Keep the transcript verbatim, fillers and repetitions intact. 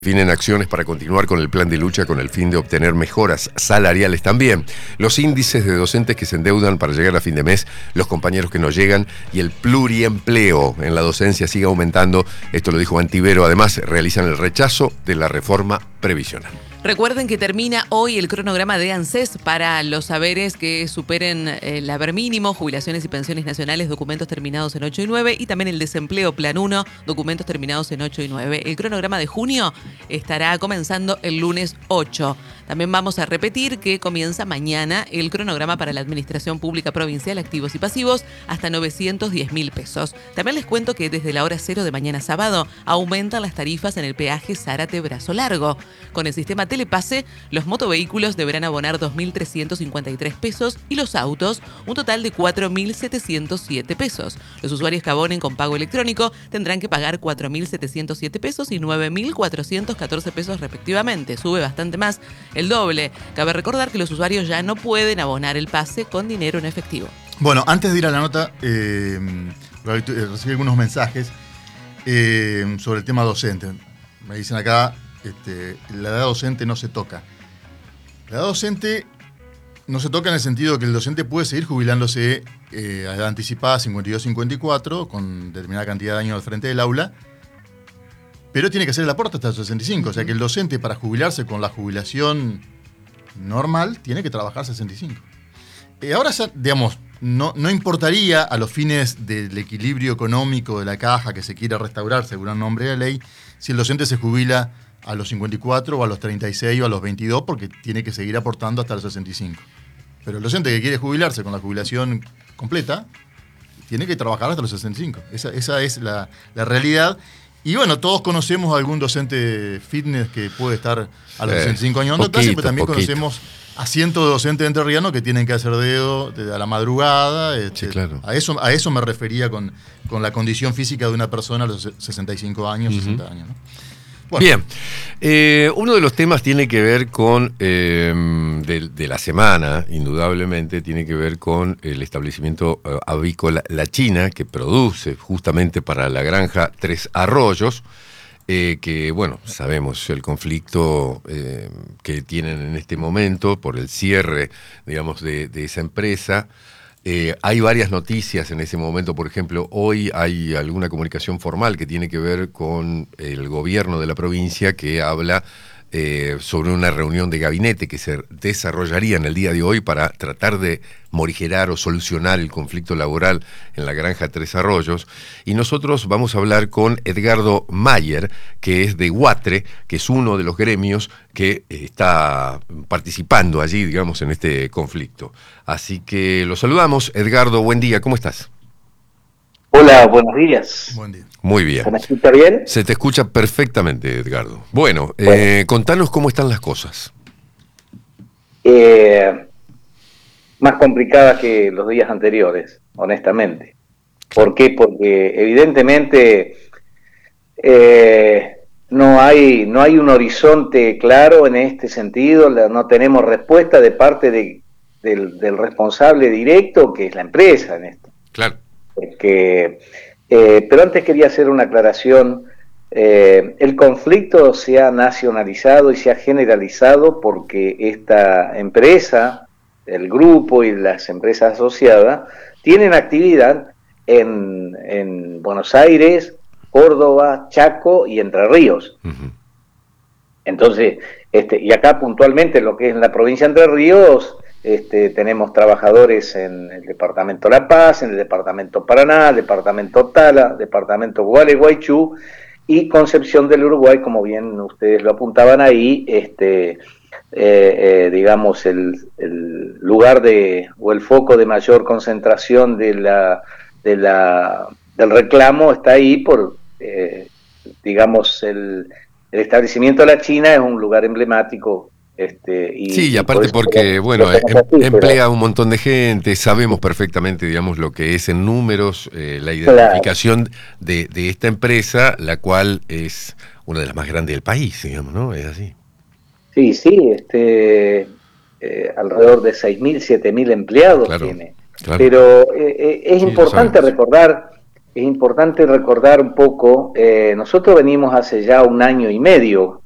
Definen acciones para continuar con el plan de lucha con el fin de obtener mejoras salariales también. Los índices de docentes que se endeudan para llegar a fin de mes, los compañeros que no llegan y el pluriempleo en la docencia sigue aumentando. Esto lo dijo Antivero. Además, realizan el rechazo de la reforma previsional. Recuerden que termina hoy el cronograma de ANSES para los saberes que superen el haber mínimo, jubilaciones y pensiones nacionales, documentos terminados en ocho y nueve, y también el desempleo Plan uno, documentos terminados en ocho y nueve. El cronograma de junio estará comenzando el lunes ocho. También vamos a repetir que comienza mañana el cronograma para la Administración Pública Provincial, activos y pasivos, hasta novecientos diez mil pesos. También les cuento que desde la hora cero de mañana sábado aumentan las tarifas en el peaje Zárate-Brazo Largo. Con el sistema Telepase, los motovehículos deberán abonar dos mil trescientos cincuenta y tres pesos y los autos un total de cuatro mil setecientos siete pesos. Los usuarios que abonen con pago electrónico tendrán que pagar cuatro mil setecientos siete pesos y nueve mil cuatrocientos catorce pesos respectivamente. Sube bastante más, el doble. Cabe recordar que los usuarios ya no pueden abonar el pase con dinero en efectivo. Bueno, antes de ir a la nota, eh, recibí algunos mensajes eh, sobre el tema docente. Me dicen acá, este, la edad docente no se toca. La edad docente no se toca en el sentido que el docente puede seguir jubilándose eh, a edad anticipada, cincuenta y dos cincuenta y cuatro, con determinada cantidad de años al frente del aula, pero tiene que hacer el aporte hasta los sesenta y cinco. O sea que el docente, para jubilarse con la jubilación normal, tiene que trabajar sesenta y cinco. Eh, ahora, digamos, no, no importaría a los fines del equilibrio económico de la caja que se quiera restaurar, según el nombre de la ley, si el docente se jubila a los cincuenta y cuatro o a los treinta y seis o a los veintidós, porque tiene que seguir aportando hasta los sesenta y cinco. Pero el docente que quiere jubilarse con la jubilación completa, tiene que trabajar hasta los sesenta y cinco. Esa, esa es la, la realidad. Y bueno, todos conocemos a algún docente fitness que puede estar a los eh, sesenta y cinco años dando clase, pero también poquito. Conocemos a cientos de docentes entrerrianos que tienen que hacer dedo a la madrugada. Este, sí, claro. A eso, a eso me refería con, con la condición física de una persona a los sesenta y cinco años, uh-huh. sesenta años, ¿no? Bueno. Bien, eh, uno de los temas tiene que ver con, eh, de, de la semana, indudablemente, tiene que ver con el establecimiento eh, avícola La China, que produce justamente para la granja Tres Arroyos, eh, que, bueno, sabemos el conflicto eh, que tienen en este momento por el cierre, digamos, de, de esa empresa. Eh, hay varias noticias en ese momento. Por ejemplo, hoy hay alguna comunicación formal que tiene que ver con el gobierno de la provincia que habla eh, sobre una reunión de gabinete que se desarrollaría en el día de hoy para tratar de morigerar o solucionar el conflicto laboral en la granja Tres Arroyos. Y nosotros vamos a hablar con Edgardo Mayer, que es de Guatre, que es uno de los gremios que está participando allí, digamos, en este conflicto. Así que lo saludamos. Edgardo, buen día, ¿cómo estás? Hola, buenos días. Buen día. Muy bien. ¿Se me escucha bien? Se te escucha perfectamente, Edgardo. Bueno, bueno. Eh, contanos cómo están las cosas. Eh, más complicadas que los días anteriores, honestamente. ¿Por qué? Porque evidentemente eh, no hay, no hay un horizonte claro en este sentido, no tenemos respuesta de parte de, del, del responsable directo, que es la empresa en esto. Claro. Porque, eh, pero antes quería hacer una aclaración. Eh, el conflicto se ha nacionalizado y se ha generalizado porque esta empresa, el grupo y las empresas asociadas tienen actividad en, en Buenos Aires, Córdoba, Chaco y Entre Ríos. Uh-huh. Entonces, este, y acá puntualmente lo que es la provincia de Entre Ríos, Este, tenemos trabajadores en el departamento La Paz, en el departamento Paraná, el departamento Tala, departamento Gualeguaychú y Concepción del Uruguay, como bien ustedes lo apuntaban ahí, este, eh, eh, digamos el, el lugar de o el foco de mayor concentración de la, de la, del reclamo está ahí por, eh, digamos, el, el establecimiento de La China es un lugar emblemático. Este, y, sí, y aparte por porque, lo, bueno, lo em, así, emplea pero... un montón de gente, sabemos perfectamente, digamos, lo que es en números, eh, la identificación claro. de, de esta empresa, la cual es una de las más grandes del país, digamos, ¿no? Es así. Sí, sí, este, eh, alrededor de seis mil, siete mil empleados claro, tiene. Claro. Pero eh, es sí, importante recordar, es importante recordar un poco, eh, nosotros venimos hace ya un año y medio